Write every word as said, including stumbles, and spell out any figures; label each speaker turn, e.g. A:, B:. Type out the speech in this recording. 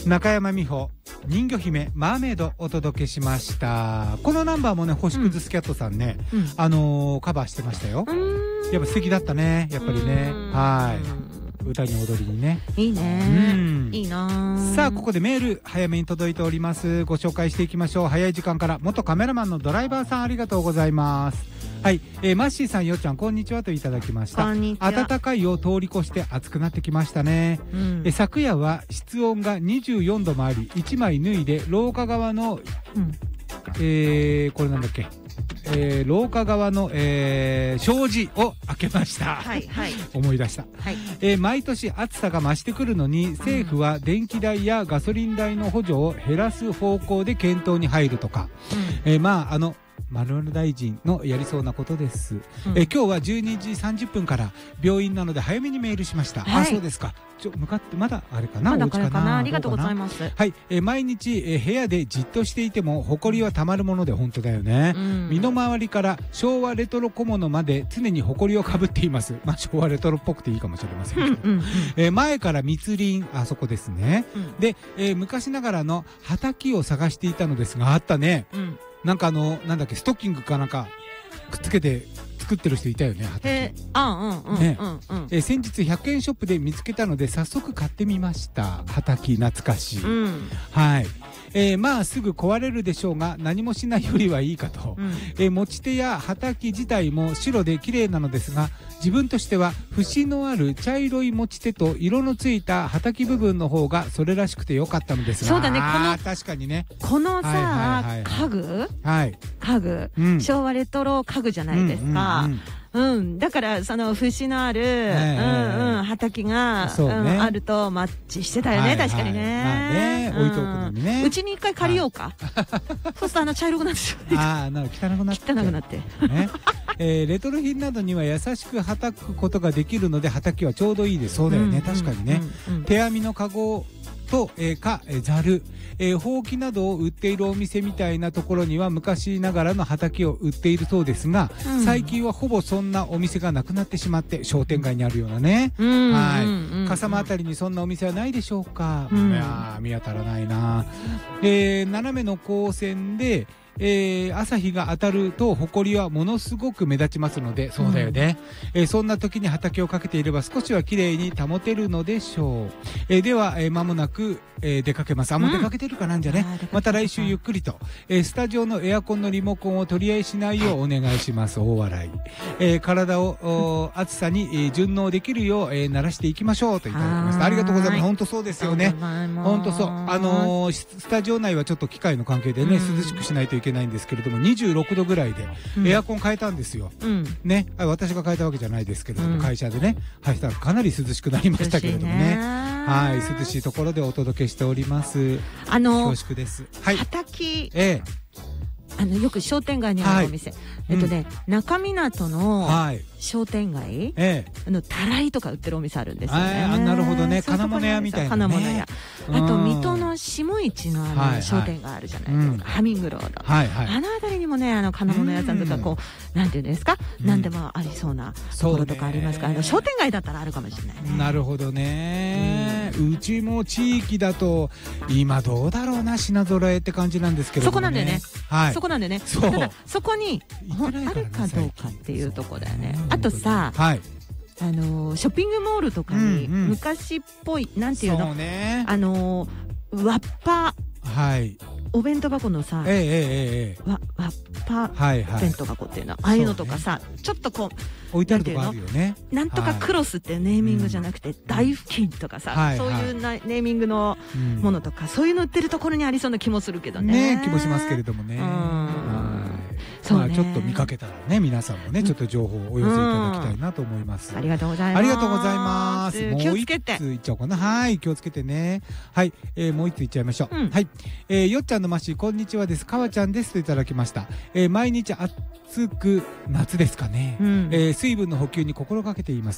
A: 中山美穂人魚姫マーメイドお届けしました。このナンバーもね星屑スキャットさんね、うん、あのー、カバーしてましたよ。やっぱ素敵だったね、やっぱりね。はい、歌に踊りにね、
B: いいね、うん、いいな。
A: さあここでメール早めに届いております。ご紹介していきましょう。早い時間から元カメラマンのドライバーさんありがとうございます。はい、えー、マッシーさんよっちゃんこんにちはといただきました。暖かいを通り越して暑くなってきましたね、うん、え昨夜は室温がにじゅうよんどもありいちまい脱いで廊下側の、うん、えー、これなんだっけ、えー、廊下側の、えー、障子を開けました、はいはい、思い出した、はい、えー、毎年暑さが増してくるのに政府は電気代やガソリン代の補助を減らす方向で検討に入るとか、うん、えー、まああの丸々大臣のやりそうなことです、うん、え今日はじゅうにじさんじゅっぷんから病院なので早めにメールしました、はい、あそうですか。ちょ向かってまだあれかな、
B: まだこ
A: れ
B: かな、ありがとうございます。
A: はい、え毎日え部屋でじっとしていても埃はたまるもので本当だよね、うん、身の回りから昭和レトロ小物まで常に埃をかぶっています。まあ昭和レトロっぽくていいかもしれませんけど、うんうんうん、え前から密林、あそこですね、うん、で、えー、昔ながらの畑を探していたのですがあったね、うん、なんかあのなんだっけストッキングかなんかくっつけて作ってる人いたよね。
B: 畑。あうんうん
A: ね、うんうん、え先日ひゃくえんショップで見つけたので早速買ってみました。畑懐かしい、うん、はい、えー、まあすぐ壊れるでしょうが何もしないよりはいいかと、うん、えー、持ち手や畑自体も白で綺麗なのですが自分としては節のある茶色い持ち手と色のついた畑部分の方がそれらしくてよかったのですが、
B: そうだね、この
A: 確かにね
B: このさ、はいはいはいはい、家具、はい、家具、うん、昭和レトロ家具じゃないですか、うんうんうんうん、だからその節のある、えーうんうん、畑が、ね、うん、あるとマッチしてたよね、はいはい、確かにね。
A: まあね、置いとくのにね。
B: うちに一回借りようか。そうするとあの茶色くなってしまう。
A: ああ、なる汚くなって。
B: 汚くなって。
A: ね、えー、レトロ品などには優しくはたくことができるので畑はちょうどいいです。そうだよね、うん、確かにね、うんうん、手編みのカゴと、えー、か、えー、ざる、えー、ほうきなどを売っているお店みたいなところには昔ながらの畑を売っているそうですが、うん、最近はほぼそんなお店がなくなってしまって商店街にあるようなね、うん、はい、うん、笠間あたりにそんなお店はないでしょうか、うん、いや見当たらないな、えー、斜めの光線でえー、朝日が当たると埃はものすごく目立ちますので、そうだよね、うん、えー、そんな時に畑をかけていれば少しは綺麗に保てるのでしょう、えー、では、えー、間もなく、えー、出かけます。あ、もう出かけてるかなんじゃね、うん、また来週ゆっくりと、えー、スタジオのエアコンのリモコンを取り合いしないようお願いします。大笑い、えー、体を暑さに、えー、順応できるよう、えー、慣らしていきましょうといただきました。ありがとうございます。本当そうですよね、本当そう。あのー、スタジオ内はちょっと機械の関係でね、うん、涼しくしないといけないんですけれどもにじゅうろくどぐらいでエアコン変えたんですよ、うん、ね、私が変えたわけじゃないですけれども、うん、会社でね、はい、したらかなり涼しくなりましたけれどもね、はい、涼しいところでお届けしております。
B: あのー、
A: 恐縮です。はい、
B: 畑、
A: ええ、
B: あのよく商店街にあるお店、はい、えっとね、うん、中港の商店街、はい、ええ、あのたらいとか売ってるお店あるんですよね。
A: あ、なるほどね、金物屋みたいなね。金物屋、
B: あと水戸の下市のあの、はい、商店街あるじゃないですか、うん、ハミングロード、はいはい、あの辺りにもね、あの金物屋さんとかこう、なんていうんですか、うん、なんでもありそうなところとかありますから、あの商店街だったらあるかもしれないね。
A: なるほどね、うん、うちも地域だと今どうだろうな、品揃えって感じなんですけどもね。
B: そこなんだよね、はい、そこなんでね、
A: そう、
B: ただそこにあるかどうかっていうところだよね。あとさ、はい、あのー、ショッピングモールとかに昔っぽい、うんうん、なんていうの、そうね、あのー、わっぱ、はい、お弁当箱のさ、ええええ、わわっぱ弁当箱っていうの、はいはい、ああいうのとかさ、ね、ちょっとこう
A: 置いてあるとこあるよね。
B: なんとかクロスっていうネーミングじゃなくて、はい、大付近とかさ、はい、そういうなネーミングのものとか、うん、そういうの売ってるところにありそうな気もするけどね。
A: ね、気もしますけれどもね。うん、そうね、まあ、ちょっと見かけたらね、皆さんもね、ちょっと情報をお寄せいただきたいなと思います、うん、
B: ありがとうございます。
A: ありがとうございます。もう
B: 気をつけて、
A: 一ついっちゃおうかな。はい、気をつけてね。はい、えー、もう一ついっちゃいましょう、うん、はい、えー、よっちゃんのまし、こんにちはです、かわちゃんですといただきました。えー、毎日暑く夏ですかね、うん、えー、水分の補給に心がけています。